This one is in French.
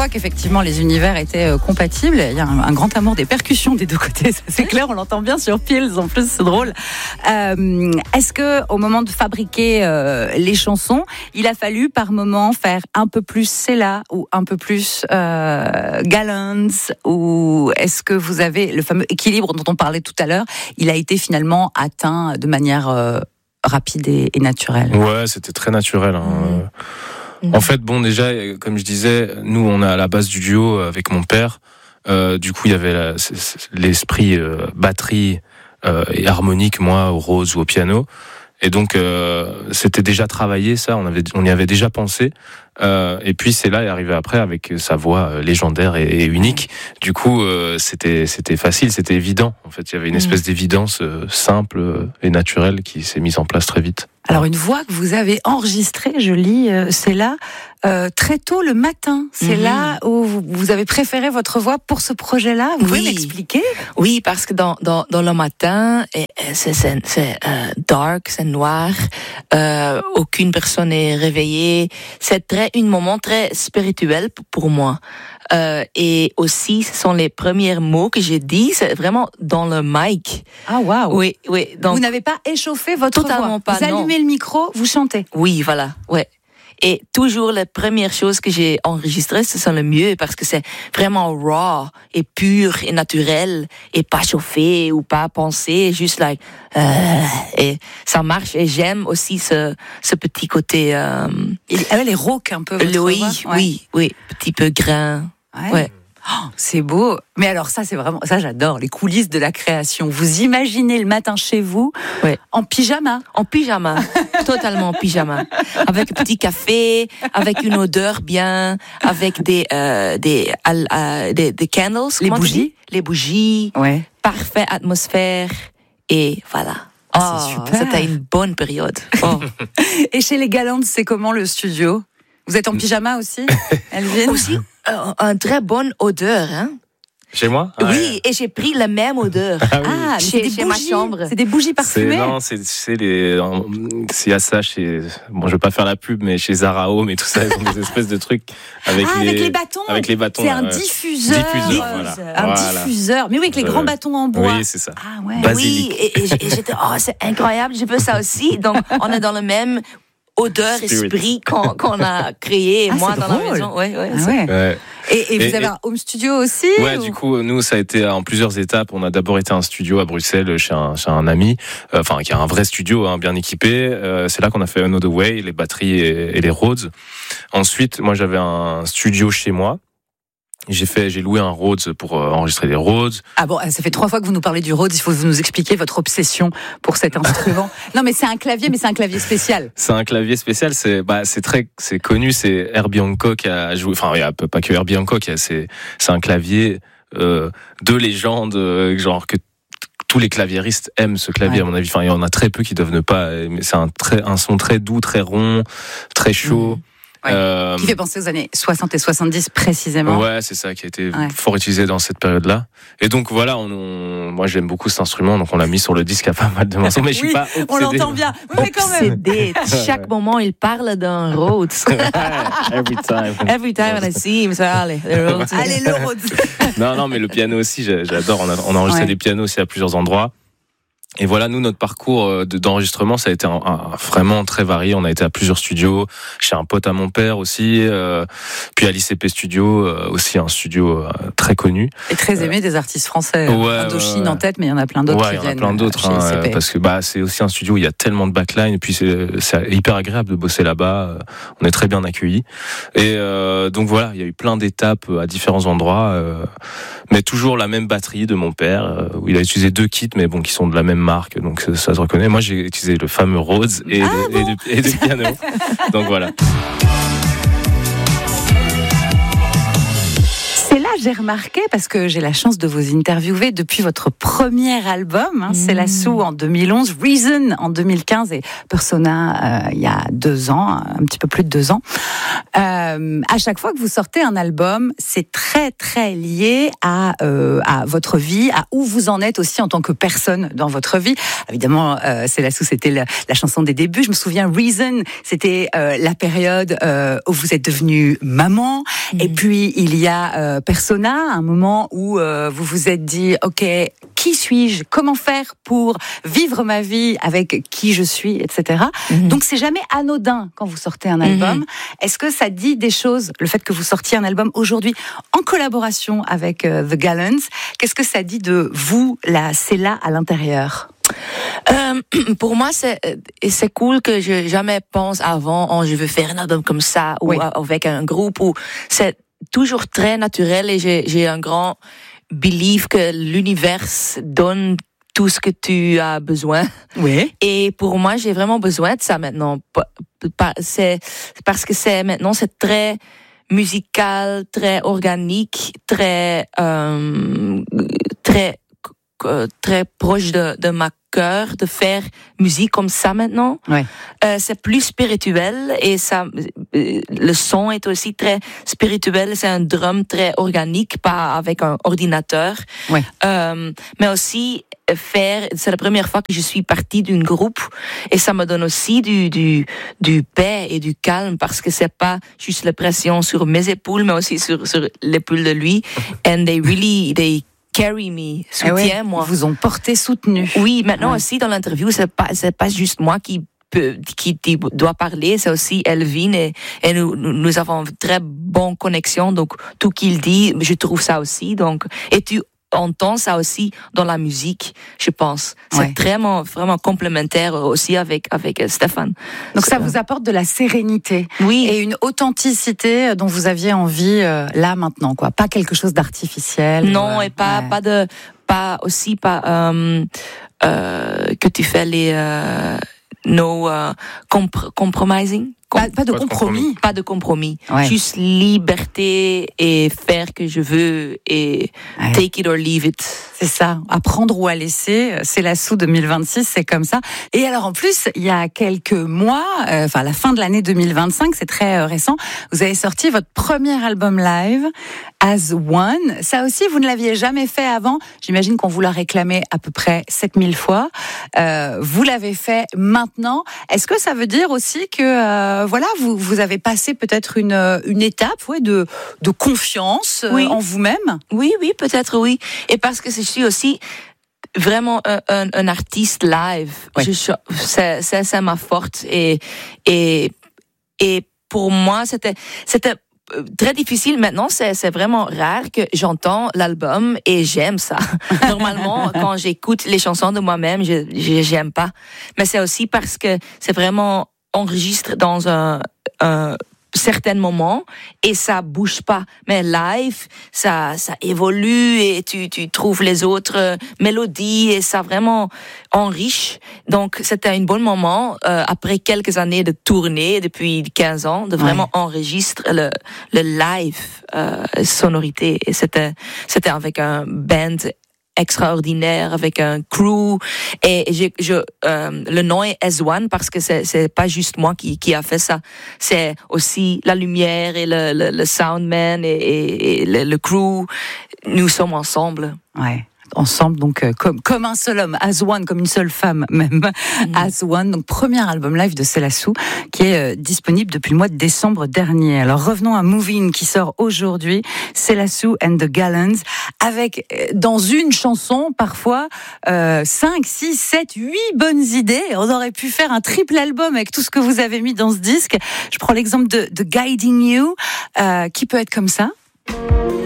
voit qu'effectivement les univers étaient compatibles. Il y a un grand amour des percussions des deux côtés, ça, c'est clair, on l'entend bien sur Pills, en plus c'est drôle. Est-ce que au moment de fabriquer les chansons, il a fallu par moment faire un peu plus Céla ou un peu plus Gallant, ou est-ce que vous avez le fameux équilibre dont on parlait tout à l'heure, il a été finalement atteint de manière rapide et naturelle? Ouais, c'était très naturel. En fait, bon, déjà, comme je disais, nous, on est à la base du duo avec mon père. Du coup, il y avait l'esprit batterie et harmonique, moi, au Rhodes ou au piano. Et donc, c'était déjà travaillé, ça. On y avait déjà pensé. Et puis, Céla est arrivé après avec sa voix légendaire et unique. Du coup, c'était facile, c'était évident. En fait, il y avait une espèce d'évidence simple et naturelle qui s'est mise en place très vite. Alors, une voix que vous avez enregistrée, je lis, Céla, très tôt le matin. C'est là où vous avez préféré votre voix pour ce projet-là. Vous pouvez m'expliquer? Oui, parce que dans le matin, c'est dark, c'est noir. Aucune personne n'est réveillée. C'est un moment très spirituel pour moi. Et aussi, ce sont les premiers mots que j'ai dit, c'est vraiment dans le mic. Ah, waouh! Oui. Donc, vous n'avez pas échauffé votre totalement voix? Pas, vous allumez le micro, vous chantez? Oui, voilà, ouais. Et toujours les premières choses que j'ai enregistrées, ce sont le mieux parce que c'est vraiment raw et pur et naturel et pas chauffé ou pas pensé, juste et ça marche. Et j'aime aussi ce petit côté. Elle est rauque un peu. Oui, petit peu grain. Ouais. Oh, c'est beau. Mais alors ça, c'est vraiment, ça j'adore, les coulisses de la création. Vous imaginez le matin chez vous, en pyjama. En pyjama, totalement en pyjama. Avec un petit café, avec une odeur bien, avec des candles. Les bougies. Ouais. Parfaite atmosphère. Et voilà. C'est super. C'était une bonne période. Oh. Et chez les Galantes, c'est comment le studio? Vous êtes en pyjama aussi, Elvin? Aussi, une très bonne odeur, hein? Chez moi? Oui, et j'ai pris la même odeur. Chez ma chambre. C'est des bougies parfumées? Non, s'il y a ça chez, bon, je vais pas faire la pub, mais chez Zara Home et tout ça, ils ont des espèces de trucs avec les bâtons. Avec les bâtons. C'est un diffuseur. Diffuseur. Mais oui, avec les grands bâtons en bois. Oui, c'est ça. Ah ouais. Basilic. Oui, et j'étais, c'est incroyable, je veux ça aussi. Donc, on est dans le même odeur, esprit qu'on a créé, moi, dans la maison. Ouais. Et vous avez un home studio aussi? Ouais, du coup, nous, ça a été en plusieurs étapes. On a d'abord été à un studio à Bruxelles chez un ami, qui a un vrai studio, bien équipé. C'est là qu'on a fait Another Way, les batteries et les Rhodes. Ensuite, moi, j'avais un studio chez moi. J'ai loué un Rhodes pour enregistrer des Rhodes. Ah bon, ça fait 3 fois que vous nous parlez du Rhodes. Il faut nous expliquer votre obsession pour cet instrument. Non, mais c'est un clavier, mais c'est un clavier spécial. C'est un clavier spécial. C'est connu. C'est Herbie Hancock a joué. Enfin, il y a pas que Herbie Hancock. C'est un clavier de légende, genre que tous les claviéristes aiment ce clavier, à mon avis. Enfin, il y en a très peu qui doivent ne pas. Mais c'est un son très doux, très rond, très chaud. Qui fait penser aux années 60 et 70 précisément. Ouais, c'est ça qui a été fort utilisé dans cette période-là. Et donc voilà, moi j'aime beaucoup cet instrument, donc on l'a mis sur le disque à pas mal de morceaux, mais je suis pas obsédé. On l'entend bien, mais quand même. Chaque moment, il parle d'un Rhodes. Every time I see him, allez, le Rhodes. Allez, le Rhodes. Non, mais le piano aussi, j'adore. On a enregistré des pianos aussi à plusieurs endroits. Et voilà, nous, notre parcours d'enregistrement, ça a été vraiment très varié. On a été à plusieurs studios, chez un pote à mon père aussi, puis à l'ICP Studio, aussi un studio très connu. Et très aimé des artistes français. Indochine en tête, mais il y en a plein d'autres qui viennent. Il y en a plein d'autres, parce que c'est aussi un studio où il y a tellement de backline, et puis c'est hyper agréable de bosser là-bas. On est très bien accueillis. Et donc voilà, il y a eu plein d'étapes à différents endroits, mais toujours la même batterie de mon père, où il a utilisé 2 kits, mais bon, qui sont de la même marque, donc ça se reconnaît. Moi, j'ai utilisé le fameux Rhodes et des pianos. Donc voilà. C'est là, j'ai remarqué, parce que j'ai la chance de vous interviewer depuis votre premier album, C'est la Sou en 2011, Reason en 2015 et Persona il y a 2 ans, un petit peu plus de 2 ans. À chaque fois que vous sortez un album, c'est très très lié à votre vie, à où vous en êtes aussi en tant que personne dans votre vie. Évidemment, C'est la Sou, c'était la chanson des débuts. Je me souviens, Reason, c'était la période où vous êtes devenue maman. Et puis il y a Persona, un moment où vous vous êtes dit, ok, qui suis-je? Comment faire pour vivre ma vie avec qui je suis, etc. Donc c'est jamais anodin quand vous sortez un album. Est-ce que ça dit des choses, le fait que vous sortiez un album aujourd'hui en collaboration avec The Gallants? Qu'est-ce que ça dit de vous, la Céla à l'intérieur? Pour moi, c'est cool que je jamais pense avant, je veux faire un album comme ça, ou avec un groupe, ou c'est toujours très naturel, et j'ai un grand belief que l'univers donne tout ce que tu as besoin. Oui. Et pour moi, j'ai vraiment besoin de ça maintenant. C'est parce que maintenant c'est très musical, très organique, très proche de ma cœur de faire musique comme ça maintenant. Ouais. C'est plus spirituel, et ça, le son est aussi très spirituel. C'est un drum très organique, pas avec un ordinateur. Ouais. Mais aussi c'est la première fois que je suis partie d'un groupe, et ça me donne aussi du paix et du calme, parce que c'est pas juste la pression sur mes épaules, mais aussi sur l'épaule de lui. And they carry me, soutiens-moi. Vous ont porté, soutenu. Oui, maintenant aussi dans l'interview, c'est pas juste moi qui doit parler, c'est aussi Elvin, et nous avons une très bonne connexion, donc tout qu'il dit, je trouve ça aussi, donc, et tu entends ça aussi dans la musique, je pense. C'est vraiment complémentaire aussi avec Stéphane. Donc ça vous apporte de la sérénité, et une authenticité dont vous aviez envie là maintenant, quoi. Pas quelque chose d'artificiel. Non, et pas que tu fais les compromising. Pas de compromis. Pas de compromis. Ouais. Juste liberté et faire que je veux, et take it or leave it. C'est ça. À prendre ou à laisser. C'est la Sous 2026, c'est comme ça. Et alors, en plus, il y a quelques mois, à la fin de l'année 2025, c'est très récent, vous avez sorti votre premier album live, As One. Ça aussi, vous ne l'aviez jamais fait avant. J'imagine qu'on vous l'a réclamé à peu près 7000 fois. Vous l'avez fait maintenant. Est-ce que ça veut dire aussi que vous avez passé peut-être une étape de confiance en vous-même? Oui, peut-être oui. Et parce que je suis aussi vraiment un artiste live. Oui. C'est ma force. Et pour moi, c'était très difficile. Maintenant, c'est vraiment rare que j'entends l'album et j'aime ça. Normalement, quand j'écoute les chansons de moi-même, j'aime pas. Mais c'est aussi parce que c'est vraiment enregistré dans un certain moment, et ça bouge pas. Mais live, ça évolue, et tu trouves les autres mélodies, et ça vraiment enrichit. Donc c'était un bon moment, après quelques années de tournée, depuis 15 ans, de vraiment enregistrer le live sonorité. Et c'était avec un band extraordinaire, avec un crew, et le nom est As One parce que c'est pas juste moi qui a fait ça, c'est aussi la lumière et le soundman et le crew, nous sommes ensemble. Ouais. Ensemble, donc comme un seul homme, As One, comme une seule femme même. As One, donc premier album live de Céla Sou, qui est disponible depuis le mois de décembre dernier. Alors revenons à Moving, qui sort aujourd'hui, Céla Sou and the Gallants, avec dans une chanson parfois 5, 6, 7, 8 bonnes idées. On aurait pu faire un triple album avec tout ce que vous avez mis dans ce disque. Je prends l'exemple de Guiding You, qui peut être comme ça.